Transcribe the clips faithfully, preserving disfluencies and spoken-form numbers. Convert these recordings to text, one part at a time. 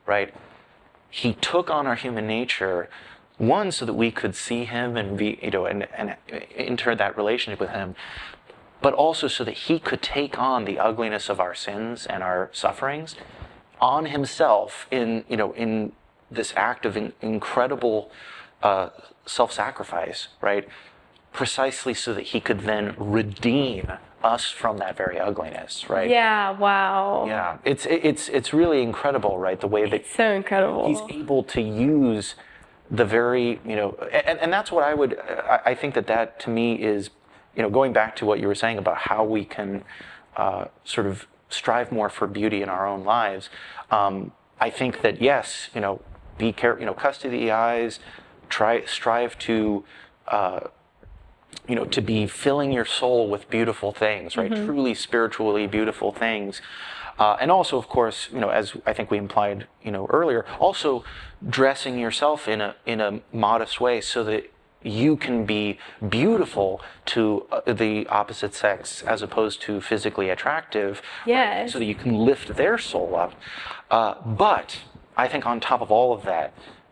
right? He took on our human nature, one, so that we could see him and be, you know, and, and enter that relationship with him, but also so that he could take on the ugliness of our sins and our sufferings on himself in, you know, in this act of in, incredible uh, self-sacrifice, right? Precisely so that he could then redeem us from that very ugliness, right? Yeah, wow. Yeah, it's it's it's really incredible, right? The way that It's so incredible. he's able to use the very, you know, and, and that's what I would, I, I think that that to me is, you know, going back to what you were saying about how we can uh, sort of strive more for beauty in our own lives. Um, I think that yes, you know, be careful, you know, custody the eyes, try strive to. Uh, you know, to be filling your soul with beautiful things, right? Mm-hmm. Truly spiritually beautiful things. Uh, and also, of course, you know, as I think we implied, you know, earlier, also dressing yourself in a in a modest way so that you can be beautiful to uh, the opposite sex as opposed to physically attractive. Yes. Right? So that you can lift their soul up. Uh, but I think on top of all of that,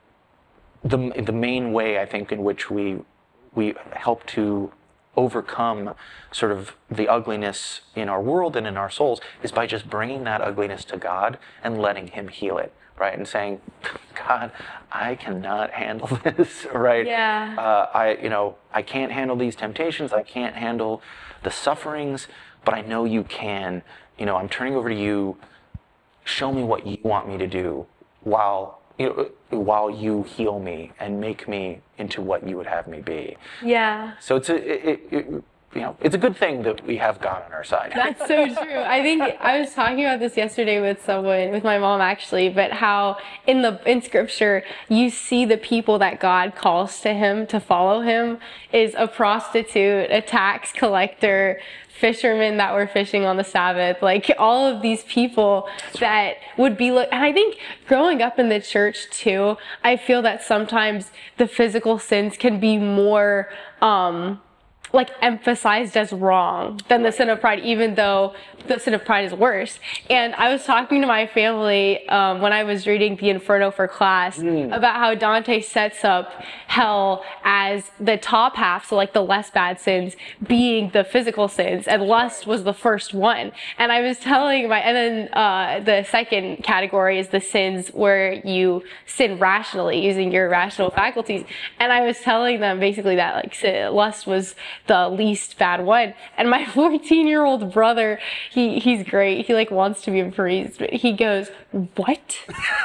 the the main way I think in which we we help to overcome sort of the ugliness in our world and in our souls is by just bringing that ugliness to God and letting him heal it, right? And saying, God, I cannot handle this, right? Yeah. Uh, I, you know, I can't handle these temptations. I can't handle the sufferings, but I know you can. You know, I'm turning over to you. Show me what you want me to do while you know, while you heal me and make me into what you would have me be. Yeah. So it's a, it, it, you know, it's a good thing that we have God on our side. That's so true. I think I was talking about this yesterday with someone, with my mom actually, but how in the in scripture you see the people that God calls to him to follow him is a prostitute, a tax collector, fishermen that were fishing on the Sabbath, like all of these people that would be look. And I think growing up in the church too, I feel that sometimes the physical sins can be more um like emphasized as wrong than the sin of pride, even though the sin of pride is worse. And I was talking to my family um, when I was reading the Inferno for class mm. about how Dante sets up hell as the top half, so like the less bad sins being the physical sins, and lust was the first one. And I was telling my, and then uh, the second category is the sins where you sin rationally using your rational faculties. And I was telling them basically that like lust was the least bad one. And my fourteen year old brother, he he's great. He like wants to be a priest, but he goes, what?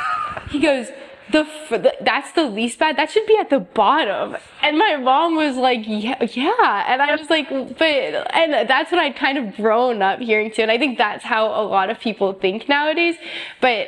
He goes, the, the that's the least bad? That should be at the bottom. And my mom was like, yeah, yeah. And I was like, but, and that's what I'd kind of grown up hearing too. And I think that's how a lot of people think nowadays. But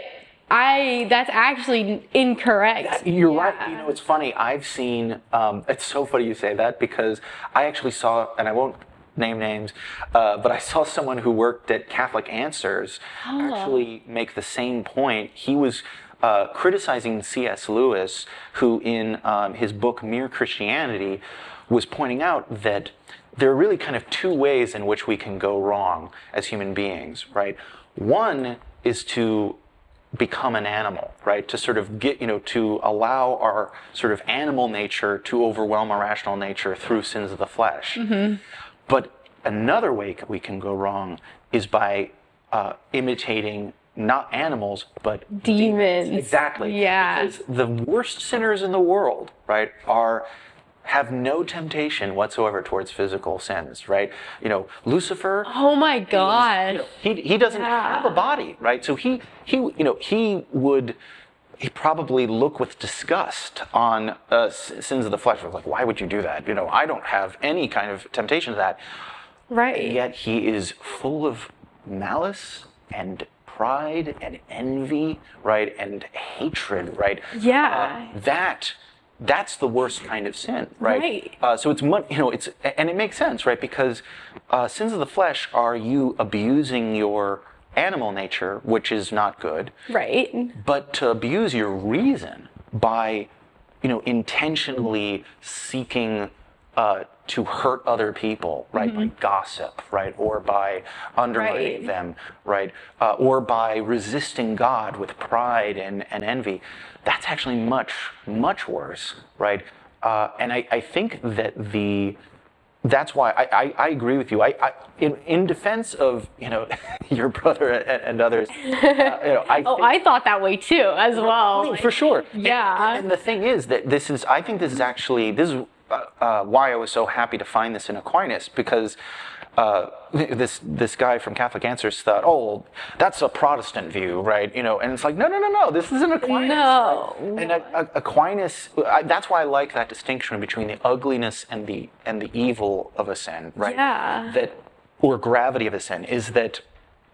I, that's actually incorrect. That, you're yeah. right. You know, it's funny. I've seen, um, it's so funny you say that because I actually saw, and I won't name names, uh, but I saw someone who worked at Catholic Answers oh. actually make the same point. He was uh, criticizing C S Lewis, who in um, his book Mere Christianity was pointing out that there are really kind of two ways in which we can go wrong as human beings, right? One is to become an animal, right? To sort of get, you know, to allow our sort of animal nature to overwhelm our rational nature through sins of the flesh. Mm-hmm. But another way we can go wrong is by uh, imitating not animals, but demons. demons. Exactly. Yeah. Because the worst sinners in the world, right, are have no temptation whatsoever towards physical sins, right? You know, Lucifer. Oh my God. You know, he he doesn't yeah. have a body, right? So he he you know he would he probably look with disgust on uh, sins of the flesh. Like, why would you do that? You know, I don't have any kind of temptation to that. Right. And yet he is full of malice and pride and envy, right, and hatred, right? Yeah. Uh, that. That's the worst kind of sin, right? Right. Uh, so it's, you know, it's, and it makes sense, right? Because uh, sins of the flesh are you abusing your animal nature, which is not good. Right. But to abuse your reason by, you know, intentionally seeking uh, to hurt other people, right, mm-hmm. by gossip, right, or by undermining Right. them, right, uh, or by resisting God with pride and, and envy, that's actually much, much worse, right? Uh, and I, I think that the that's why I, I, I agree with you. I, I in, in defense of you know your brother and, and others. Uh, you know, I Oh, think, I thought that way too, as well. no, for sure. Yeah. And, and the thing is that this is. I think this is actually this is uh, uh, why I was so happy to find this in Aquinas, because uh, this this guy from Catholic Answers thought, oh, that's a Protestant view, right? You know, and it's like, no, no, no, no. This is an Aquinas. No. Right? And a, a, Aquinas. I, that's why I like that distinction between the ugliness and the and the evil of a sin, right? Yeah. That or gravity of a sin is that.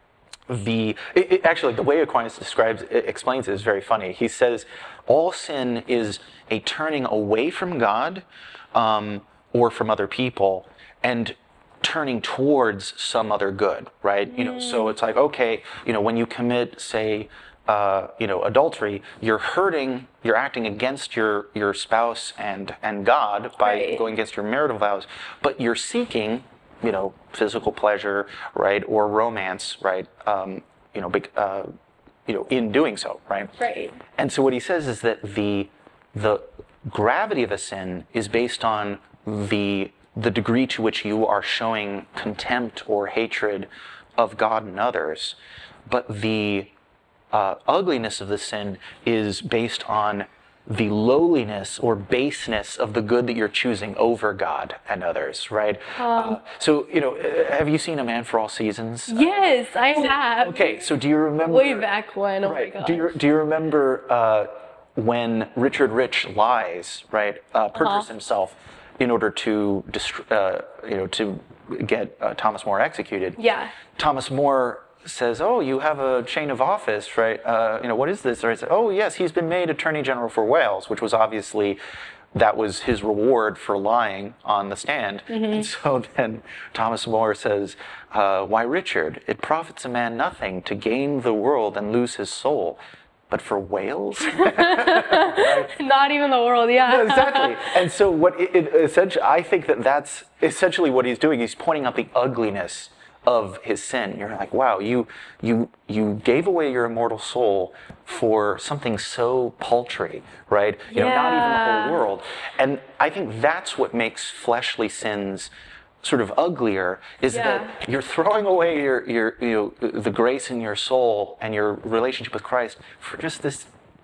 The it, it, actually the way Aquinas describes it, explains it is very funny. He says all sin is a turning away from God um, or from other people and turning towards some other good, right? Mm. You know, so it's like, okay, you know, when you commit, say, uh, you know, adultery, you're hurting, you're acting against your your spouse and and God by Right. going against your marital vows, but you're seeking, you know, physical pleasure, right, or romance, right, um, you know, bec- uh, you know, in doing so, right? Right. And so what he says is that the the gravity of a sin is based on the the degree to which you are showing contempt or hatred of God and others, but the uh, ugliness of the sin is based on the lowliness or baseness of the good that you're choosing over God and others, right? Um, uh, so, you know, uh, have you seen A Man for All Seasons? Yes, I have. Okay, so do you remember? Way back when, oh right. my god. Do you do you remember uh, when Richard Rich lies, right? Uh, perjures Uh-huh. himself in order to dist- uh, you know to get uh, Thomas More executed. Yeah. Thomas More says, "Oh, you have a chain of office, right? Uh, you know, what is this?" Or he said, "Oh, yes, he's been made Attorney General for Wales," which was obviously that was his reward for lying on the stand. Mm-hmm. And so then Thomas More says, uh, "Why, Richard, it profits a man nothing to gain the world and lose his soul, but for Wales." Not even the world, yeah. Exactly. And so what it, it essentially, I think that that's essentially what he's doing. He's pointing out the ugliness of his sin. You're like, wow, you you you gave away your immortal soul for something so paltry, right? You know, not even the Yeah. whole world. And I think that's what makes fleshly sins sort of uglier, is Yeah. that you're throwing away your your you know the grace in your soul and your relationship with Christ for just this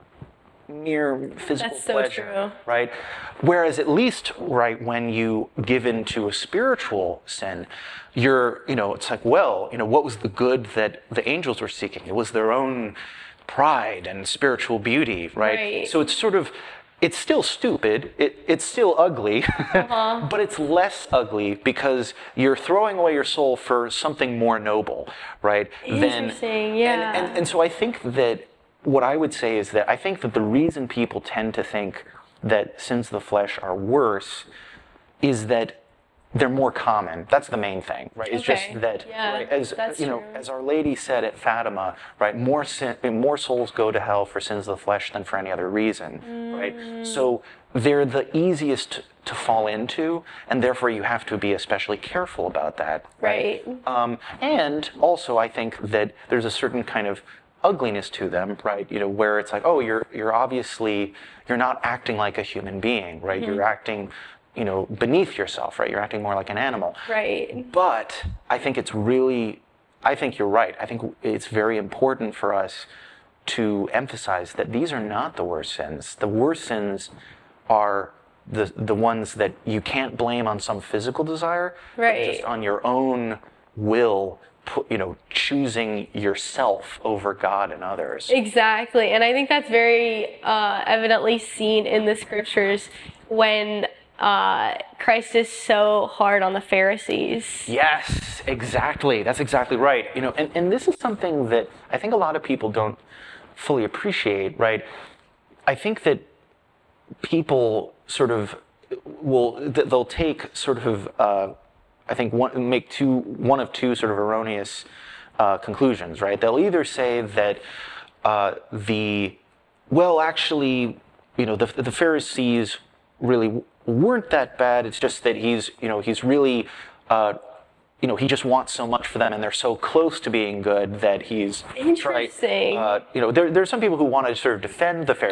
mere physical That's so pleasure, true. right? Whereas at least, right, when you give in to a spiritual sin, you're, you know, it's like, well, you know, what was the good that the angels were seeking? It was their own pride and spiritual beauty, right? Right. So it's sort of, it's still stupid, it, it's still ugly, Uh-huh. but it's less ugly because you're throwing away your soul for something more noble, right? Interesting, yeah. And, and, and so I think that what I would say is that I think that the reason people tend to think that sins of the flesh are worse is that they're more common. That's the main thing, right? It's Okay. just that, Yeah, right, as that's you know, true. as Our Lady said at Fatima, right? More sin, more souls go to hell for sins of the flesh than for any other reason, Mm. right? So they're the easiest to fall into, and therefore you have to be especially careful about that, Right. Um, and also, I think that there's a certain kind of ugliness to them, right? You know, where it's like, oh, you're you're obviously you're not acting like a human being, right? Mm-hmm. You're acting, you know, beneath yourself, right? You're acting more like an animal. Right. But I think it's really, I think you're right. I think it's very important for us to emphasize that these are not the worst sins. The worst sins are the the ones that you can't blame on some physical desire, Right. but just on your own will, pu- you know, choosing yourself over God and others. Exactly. And I think that's very uh, evidently seen in the scriptures when uh, Christ is so hard on the Pharisees. Yes, exactly. That's exactly right. You know, and, and this is something that I think a lot of people don't fully appreciate, right? I think that people sort of will, th- they'll take sort of, uh, I think one, make two, one of two sort of erroneous uh, conclusions, right? They'll either say that uh, the, well, actually, you know, the, the Pharisees really weren't that bad. It's just that he's, you know, he's really, uh, you know, he just wants so much for them, and they're so close to being good that he's Interesting. Right, uh, you know, there, there are some people who want to sort of defend the Pharisees.